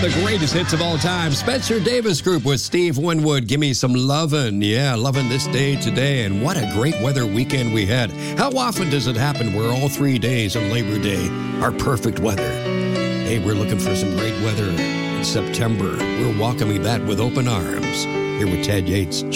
The greatest hits of all time. Spencer Davis Group with Steve Winwood. Give me some lovin'. Yeah, lovin' this day today. And what a great weather weekend we had. How often does it happen where all 3 days on Labor Day are perfect weather? Hey, we're looking for some great weather in September. We're welcoming that with open arms. Here with Ted Yates.